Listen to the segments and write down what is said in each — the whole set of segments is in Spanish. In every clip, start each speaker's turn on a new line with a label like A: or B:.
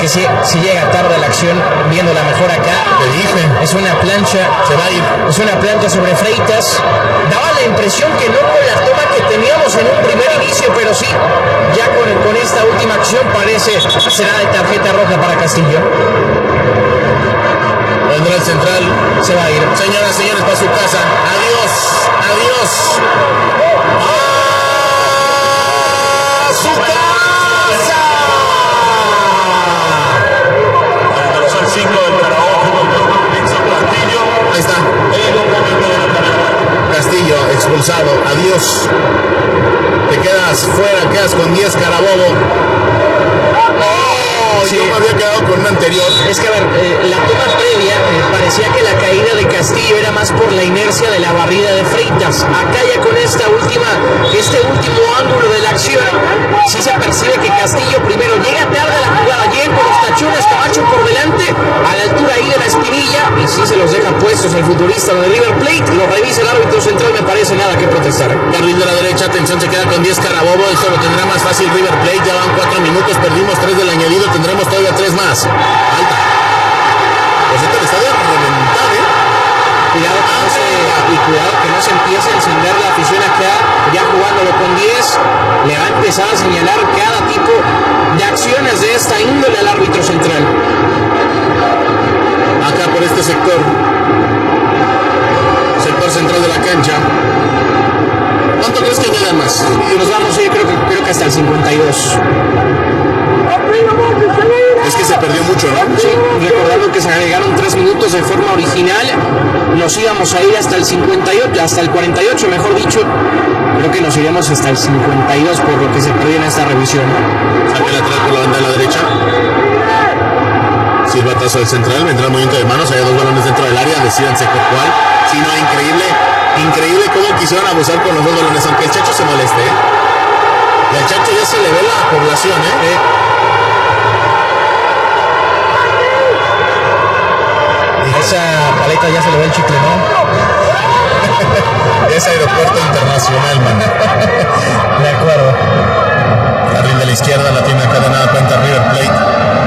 A: que sí llega tarde la acción, viéndola mejor acá.
B: Te dije.
A: Es una plancha.
B: Se va a ir.
A: Es una plancha sobre Freitas. Daba la impresión que no con la toma que teníamos en un primer inicio, pero sí, ya con esta última acción parece será de tarjeta roja para Castillo.
B: Vendrá el central.
A: Se va a ir.
B: Señoras y señores, para su casa. Adiós. Adiós. ¡A su casa! El 5 del Ahí está. Castillo expulsado. Adiós. Te quedas fuera, quedas con 10 Carabobo. Sí. Yo me había quedado con un anterior.
A: Es que, a ver, la toma previa parecía que la caída de Castillo era más por la inercia de la barrida de Freitas. Acá ya con este último ángulo de la acción, sí se percibe que Castillo primero llega tarde a la jugada, llega con los tachones, Camacho por delante, a la altura ahí de la espinilla, y sí se los deja puestos el futurista de River Plate. Lo revisa el árbitro central, me parece nada que protestar.
B: Carril de la derecha, atención, se queda con 10 Carabobo. Esto lo tendrá más fácil River Plate. Ya van 4 minutos, perdimos 3 del añadido, tendremos todavía 3 más. Alta. Pues esto le está de reventar,
A: Cuidado que no se empiece a encender la afición acá, ya jugándolo con 10, le va a empezar a señalar cada tipo de acciones de esta índole al árbitro central.
B: Acá por este sector central de la cancha. ¿Cuánto crees que llegan más?
A: Y nos vamos, yo creo que hasta el 52.
B: Es que se perdió mucho, ¿no?
A: Sí, recordando que se agregaron 3 minutos de forma original, nos íbamos a ir hasta el 58, hasta el 48, mejor dicho. Creo que nos iremos hasta el 52 por lo que se perdió en esta revisión.
B: Saque lateral por la banda de la derecha. Silbatazo del central, vendrá el movimiento de manos, hay 2 balones dentro del área, decídanse por cuál. Sí, no, increíble cómo quisieron abusar con los 2 balones, aunque el Chacho se moleste, Y al Chacho ya se le ve la población,
A: Esa paleta ya se le ve el chicle, ¿no?
B: Es aeropuerto internacional, man.
A: De acuerdo.
B: Carril de la izquierda, la tiene acá de nada cuenta River Plate.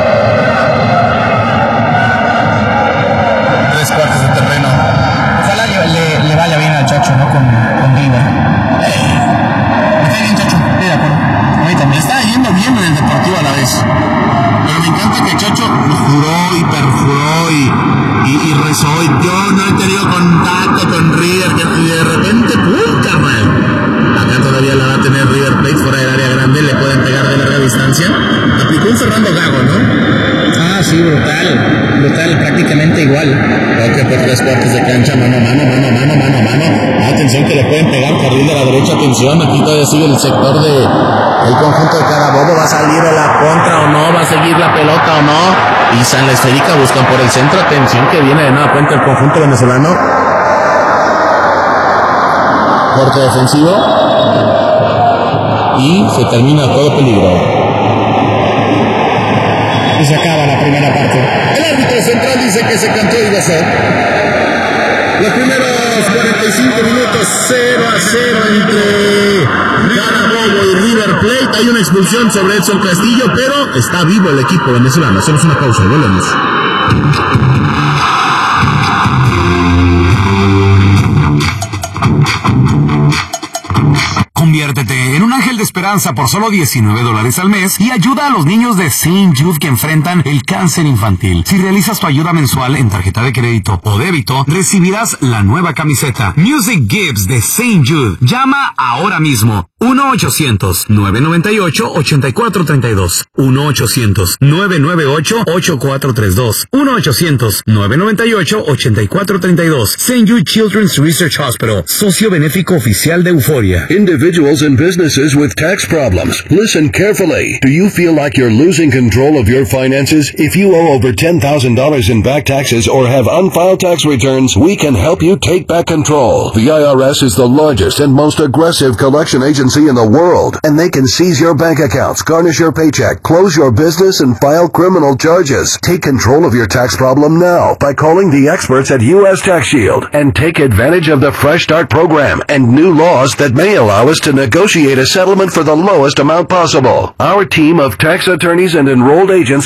B: 3/4 de terreno.
A: Ojalá le vaya bien al Chacho, ¿no? Con River.
B: Me cae bien, Chacho.
A: Sí, de acuerdo. A mí también.
B: Está yendo bien en el Deportivo a la vez. Pero me encanta que Chacho juró y perjuró y rezó. Y yo no he tenido contacto con River. Y de repente, ¡pum! Carnal. Acá todavía la va a tener River Plate fuera del área grande. Le pueden pegar de larga distancia. Aplicó un Fernando Gago, ¿no?
A: Ah, sí, brutal, prácticamente igual.
B: Ok, por 3/4 de cancha, mano a mano. Atención que le pueden pegar, carril de la derecha, atención, aquí todavía sigue el sector de el conjunto de Carabobo, va a salir a la contra o no, va a seguir la pelota o no, y San la esférica, buscan por el centro, atención que viene de nueva cuenta el conjunto venezolano. Corte defensivo, y se termina todo peligro.
A: Y se acaba la primera parte.
B: El árbitro central dice que se cantó y gozó. Los primeros 45 minutos 0-0 entre Carabobo y River Plate. Hay una expulsión sobre Edson Castillo, pero está vivo el equipo venezolano. Hacemos una pausa y volvemos.
C: Conviértete en un ángel de esperanza por solo $19 al mes y ayuda a los niños de St. Jude que enfrentan el cáncer infantil. Si realizas tu ayuda mensual en tarjeta de crédito o débito, recibirás la nueva camiseta Music Gives de St. Jude. Llama ahora mismo. 1-800-998-8432. 1-800-998-8432. 1-800-998-8432. St. Jude Children's Research Hospital, socio benéfico oficial de Euforia.
D: Individuals and businesses with tax problems. Listen carefully. Do you feel like you're losing control of your finances? If you owe over $10,000 in back taxes or have unfiled tax returns, we can help you take back control. The IRS is the largest and most aggressive collection agency in the world, and they can seize your bank accounts, garnish your paycheck, close your business, and file criminal charges. Take control of your tax problem now by calling the experts at U.S. Tax Shield and take advantage of the Fresh Start program and new laws that may allow us to negotiate a settlement for the lowest amount possible. Our team of tax attorneys and enrolled agents